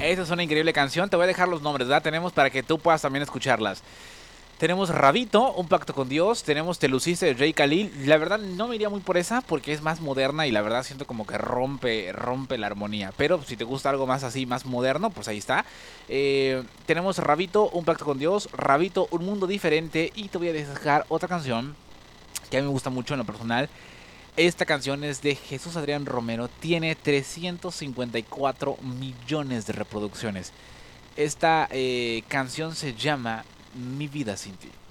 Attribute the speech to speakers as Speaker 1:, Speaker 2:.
Speaker 1: Esta es una increíble canción. Te voy a dejar los nombres, ¿verdad? Tenemos para que tú puedas también escucharlas. Tenemos Rabito, Un Pacto con Dios. Tenemos Te Luciste de Jay Khalil. La verdad no me iría muy por esa porque es más moderna y la verdad siento como que rompe la armonía. Pero si te gusta algo más así, más moderno, pues ahí está. Tenemos Rabito, Un Pacto con Dios. Rabito, Un Mundo Diferente. Y te voy a dejar otra canción que a mí me gusta mucho en lo personal. Esta canción es de Jesús Adrián Romero. Tiene 354 millones de reproducciones. Esta canción se llama Mi vida sin ti.